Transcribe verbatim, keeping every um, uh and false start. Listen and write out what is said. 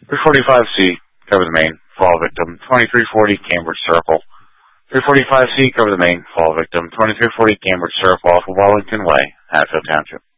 three forty-five C, cover the main, fall victim, twenty-three forty Cambridge Circle. three forty-five C, cover the main, fall victim, twenty-three forty Cambridge Circle off of Wellington Way, Hatfield Township.